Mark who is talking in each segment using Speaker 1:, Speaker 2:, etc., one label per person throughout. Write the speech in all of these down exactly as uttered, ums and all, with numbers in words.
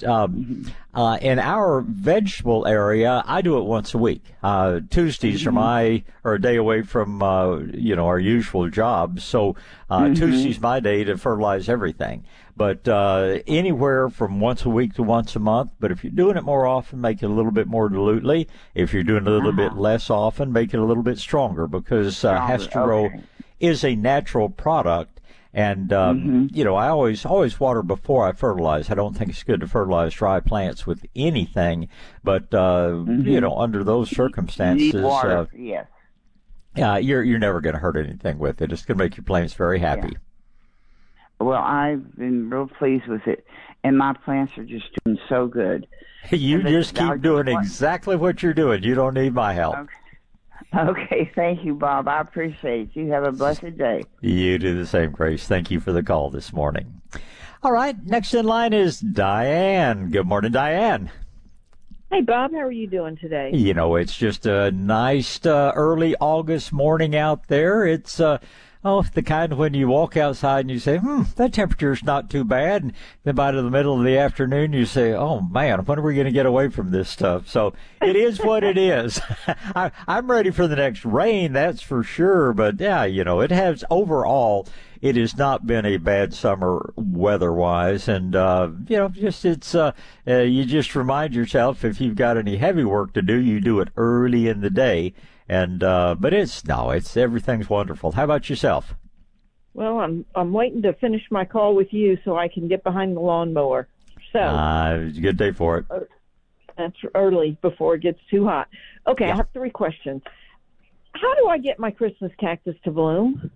Speaker 1: um, uh, in our vegetable area, I do it once a week. Uh, Tuesdays mm-hmm. are my are a day away from uh, you know our usual jobs, so uh, mm-hmm. Tuesday's my day to fertilize everything. But uh, anywhere from once a week to once a month. But if you're doing it more often, make it a little bit more dilutely. If you're doing it a little uh-huh. bit less often, make it a little bit stronger, because uh, Hestero okay. is a natural product. And, um, mm-hmm. you know, I always always water before I fertilize. I don't think it's good to fertilize dry plants with anything. But, uh, mm-hmm. you know, under those circumstances,
Speaker 2: water,
Speaker 1: uh,
Speaker 2: yes.
Speaker 1: uh, you're, you're never going to hurt anything with it. It's going to make your plants very happy.
Speaker 2: Yeah. Well, I've been real pleased with it, and my plants are just doing so good.
Speaker 1: You
Speaker 2: and
Speaker 1: just keep doing what? exactly what you're doing. You don't need my help.
Speaker 2: Okay. okay, thank you, Bob. I appreciate it. You have a blessed day.
Speaker 1: You do the same, Grace. Thank you for the call this morning. All right, next in line is Diane. Good morning, Diane.
Speaker 3: Hey, Bob. How are you doing today?
Speaker 1: You know, it's just a nice uh, early August morning out there. It's... Uh, Oh, the kind when you walk outside and you say, hmm, that temperature's not too bad. And then by the middle of the afternoon, you say, oh, man, when are we going to get away from this stuff? So it is what it is. I, I'm ready for the next rain, that's for sure. But, yeah, you know, it has overall, it has not been a bad summer weather-wise. And, uh, you know, just it's uh, uh, you just remind yourself if you've got any heavy work to do, you do it early in the day. And uh, but it's no, it's everything's wonderful. How about yourself?
Speaker 3: Well, I'm I'm waiting to finish my call with you so I can get behind the lawnmower. So
Speaker 1: uh, it's a good day for it.
Speaker 3: That's early before it gets too hot. Okay, yeah. I have three questions. How do I get my Christmas cactus to bloom?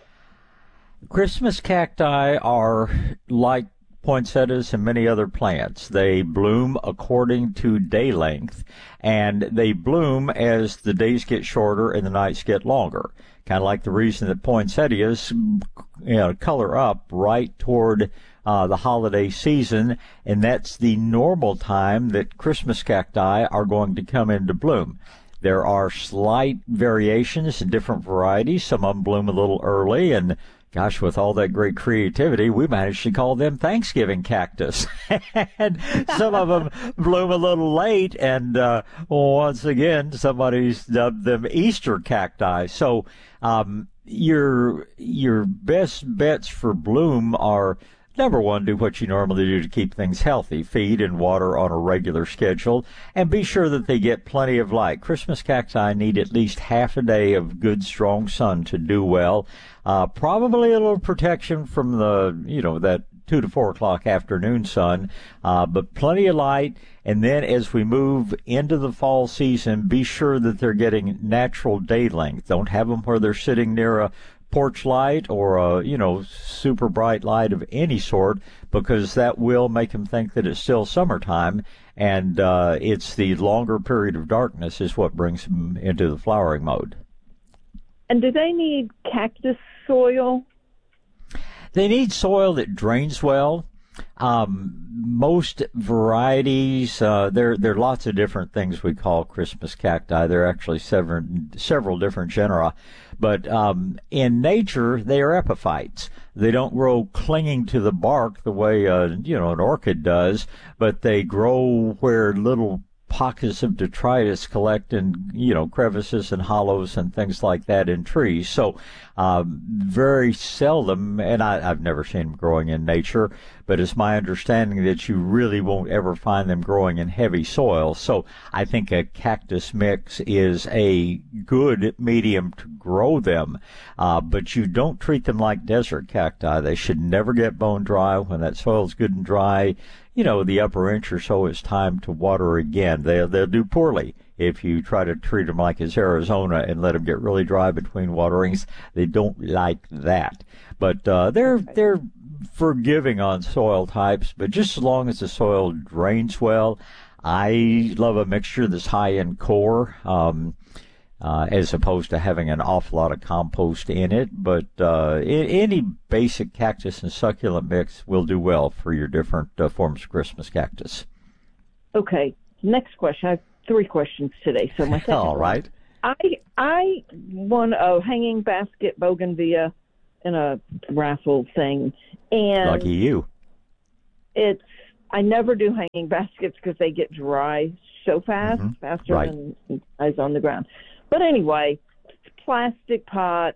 Speaker 1: Christmas cacti are like poinsettias and many other plants. They bloom according to day length, and they bloom as the days get shorter and the nights get longer. Kind of like the reason that poinsettias, you know, color up right toward uh, the holiday season, and that's the normal time that Christmas cacti are going to come into bloom. There are slight variations in different varieties. Some of them bloom a little early, and gosh, with all that great creativity, we managed to call them Thanksgiving cactus. And some of them bloom a little late, and uh, once again, somebody's dubbed them Easter cacti. So um, your your best bets for bloom are, number one, do what you normally do to keep things healthy. Feed and water on a regular schedule, and be sure that they get plenty of light. Christmas cacti need at least half a day of good, strong sun to do well. Uh, probably a little protection from the, you know, that two to four o'clock afternoon sun, uh, but plenty of light. And then as we move into the fall season, be sure that they're getting natural day length. Don't have them where they're sitting near a porch light or a, you know, super bright light of any sort, because that will make them think that it's still summertime. And uh, it's the longer period of darkness is what brings them into the flowering mode.
Speaker 3: And do they need cactus soil?
Speaker 1: They need soil that drains well. Um, most varieties, uh, there there are lots of different things we call Christmas cacti. There are actually several several different genera, but um, in nature they are epiphytes. They don't grow clinging to the bark the way uh, you know an orchid does, but they grow where little pockets of detritus collect in, you know, crevices and hollows and things like that in trees. So um, very seldom, and I, I've never seen them growing in nature, but it's my understanding that you really won't ever find them growing in heavy soil. So I think a cactus mix is a good medium to grow them, uh, but you don't treat them like desert cacti. They should never get bone dry. When that soil's good and dry, you know, the upper inch or so, it's time to water again. They'll, they'll do poorly if you try to treat them like it's Arizona and let them get really dry between waterings. They don't like that. But uh, they're they're forgiving on soil types, but just as long as the soil drains well. I love a mixture that's high in core, um, uh, as opposed to having an awful lot of compost in it. But uh, any basic cactus and succulent mix will do well for your different uh, forms of Christmas cactus.
Speaker 3: Okay, next question. I have three questions today. So my second
Speaker 1: All right.
Speaker 3: One, I I won a hanging basket bougainvillea in a raffle thing, and
Speaker 1: lucky you.
Speaker 3: It's I never do hanging baskets because they get dry so fast,
Speaker 1: mm-hmm.
Speaker 3: faster
Speaker 1: right.
Speaker 3: than eyes on the ground. But anyway, plastic pot,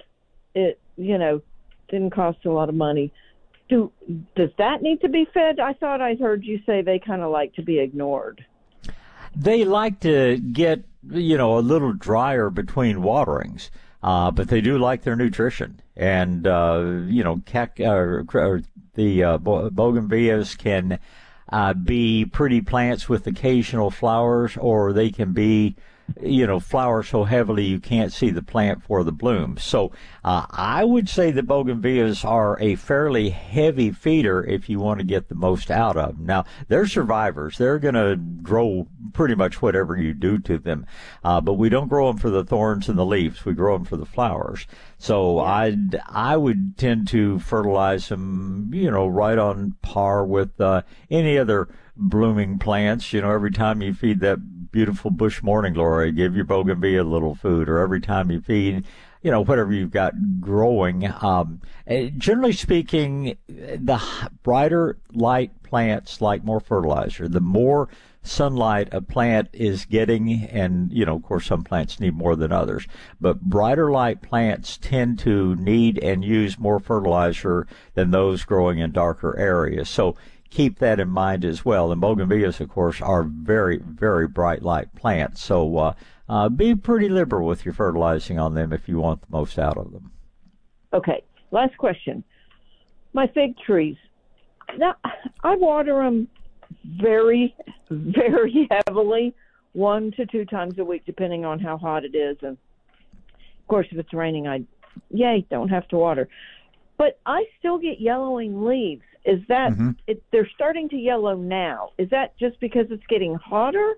Speaker 3: it, you know, didn't cost a lot of money. Do Does that need to be fed? I thought I heard you say they kind of like to be ignored.
Speaker 1: They like to get, you know, a little drier between waterings, uh, but they do like their nutrition. And, uh, you know, cac- uh, or the uh, bougainvilleas can uh, be pretty plants with occasional flowers, or they can be, you know, flower so heavily you can't see the plant for the blooms. So uh, I would say that bougainvilleas are a fairly heavy feeder if you want to get the most out of them. Now, they're survivors. They're going to grow pretty much whatever you do to them. Uh, but we don't grow them for the thorns and the leaves. We grow them for the flowers. So I'd, I would tend to fertilize them, you know, right on par with uh, any other blooming plants. You know, every time you feed that beautiful bush morning glory, give your bougainvillea a little food, or every time you feed, you know, whatever you've got growing. Um, generally speaking, the brighter light plants like more fertilizer. The more sunlight a plant is getting, and, you know, of course, some plants need more than others, but brighter light plants tend to need and use more fertilizer than those growing in darker areas. So keep that in mind as well. And bougainvilleas, of course, are very, very bright light plants. So uh, uh, be pretty liberal with your fertilizing on them if you want the most out of them.
Speaker 3: Okay, last question. My fig trees. Now, I water them very, very heavily, one to two times a week, depending on how hot it is. And, of course, if it's raining, I, yay, don't have to water. But I still get yellowing leaves. Is that,
Speaker 1: mm-hmm.
Speaker 3: it, they're starting to yellow now. Is that just because it's getting hotter,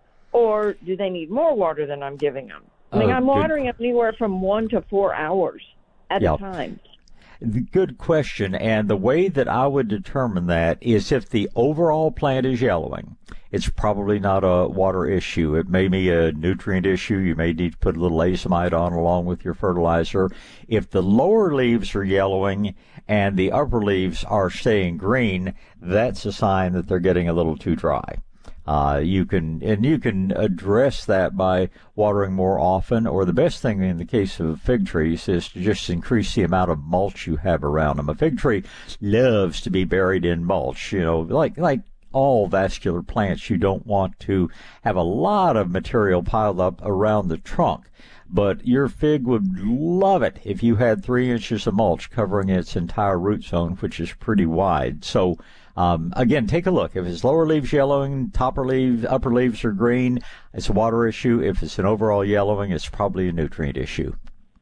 Speaker 3: or do they need more water than I'm giving them? I mean,
Speaker 1: oh,
Speaker 3: I'm
Speaker 1: good.
Speaker 3: watering them anywhere from one to four hours at
Speaker 1: yep.
Speaker 3: a time.
Speaker 1: Good question. And the way that I would determine that is if the overall plant is yellowing, it's probably not a water issue. It may be a nutrient issue. You may need to put a little azomite on along with your fertilizer. If the lower leaves are yellowing and the upper leaves are staying green, that's a sign that they're getting a little too dry. Uh, you can, and you can address that by watering more often, or the best thing in the case of fig trees is to just increase the amount of mulch you have around them. A fig tree loves to be buried in mulch, you know, like, like all vascular plants. You don't want to have a lot of material piled up around the trunk. But your fig would love it if you had three inches of mulch covering its entire root zone, which is pretty wide. So, um, again, take a look. If it's lower leaves yellowing, topper leaves, upper leaves are green, it's a water issue. If it's an overall yellowing, it's probably a nutrient issue.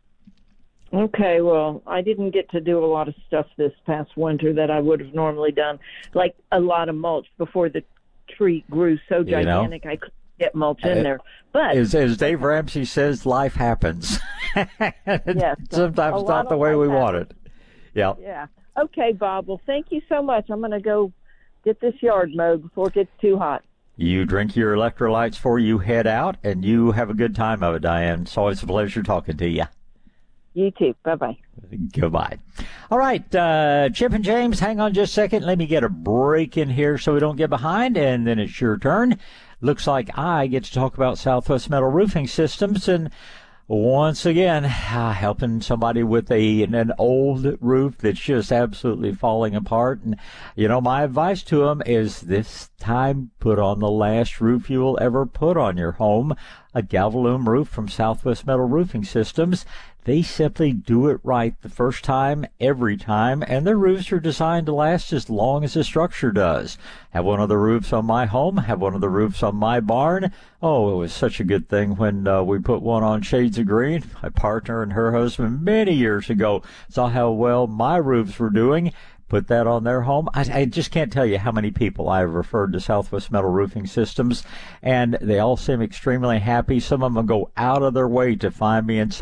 Speaker 3: Okay, well, I didn't get to do a lot of stuff this past winter that I would have normally done, like a lot of mulch before the tree grew so gigantic, you know? I couldn't get mulch in there. But
Speaker 1: as, as Dave Ramsey says, life happens.
Speaker 3: Yes,
Speaker 1: sometimes not the way we
Speaker 3: happens.
Speaker 1: want it. Yeah.
Speaker 3: Yeah. Okay, Bob. Well, thank you so much. I'm going to go get this yard mowed before it gets too hot.
Speaker 1: You drink your electrolytes before you head out, and you have a good time of it, Diane. It's always a pleasure talking to you.
Speaker 3: You too. Bye-bye.
Speaker 1: Goodbye. All right, uh, Chip and James, hang on just a second. Let me get a break in here so we don't get behind, and then it's your turn. Looks like I get to talk about Southwest Metal Roofing Systems, and once again, uh, helping somebody with a an old roof that's just absolutely falling apart. And, you know, my advice to them is this time put on the last roof you will ever put on your home, a Galvalume roof from Southwest Metal Roofing Systems. They simply do it right the first time, every time, and their roofs are designed to last as long as the structure does. Have one of the roofs on my home, have one of the roofs on my barn. Oh, it was such a good thing when uh, we put one on Shades of Green. My partner and her husband many years ago saw how well my roofs were doing. Put that on their home. I, I just can't tell you how many people I've referred to Southwest Metal Roofing Systems, and they all seem extremely happy. Some of them go out of their way to find me and say,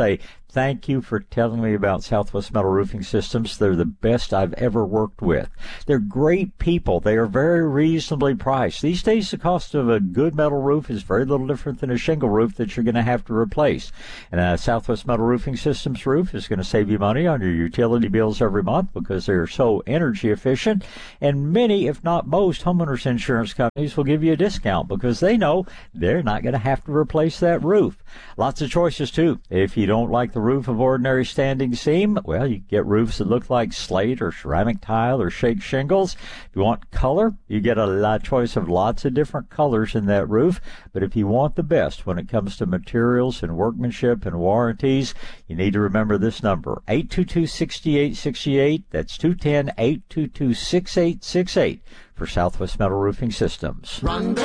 Speaker 1: thank you for telling me about Southwest Metal Roofing Systems. They're the best I've ever worked with. They're great people. They are very reasonably priced. These days, the cost of a good metal roof is very little different than a shingle roof that you're going to have to replace. And a Southwest Metal Roofing Systems roof is going to save you money on your utility bills every month because they're so energy efficient. And many, if not most, homeowners insurance companies will give you a discount because they know they're not going to have to replace that roof. Lots of choices, too. If you don't like the roof of ordinary standing seam, well, you get roofs that look like slate or ceramic tile or shake shingles. If you want color, you get a lot, choice of lots of different colors in that roof. But if you want the best when it comes to materials and workmanship and warranties, you need to remember this number, eight two two, six eight six eight. That's two one zero, eight two two, six eight six eight for Southwest Metal Roofing Systems. Run.